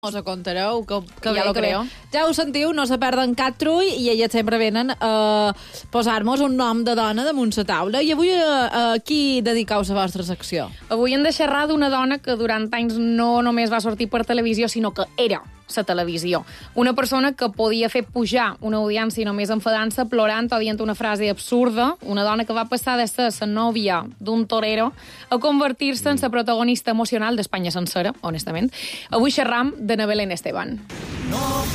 Us ho contareu, que ja lo creo. Ja ho sentiu, no se perden cap trull i elles sempre venen a posar-nos un nom de dona damunt la taula. I avui a qui dediqueu la vostra secció? Avui hem de xerrar d'una dona que durant anys no només va sortir per televisió, sinó que era la televisió. Una persona que podia fer pujar una audiència només enfadant-se, plorant o dient una frase absurda. Una dona que va passar de ser la nòvia d'un torero a convertir-se en la protagonista emocional d'Espanya sencera, honestament. Avui xerram de Belén Esteban.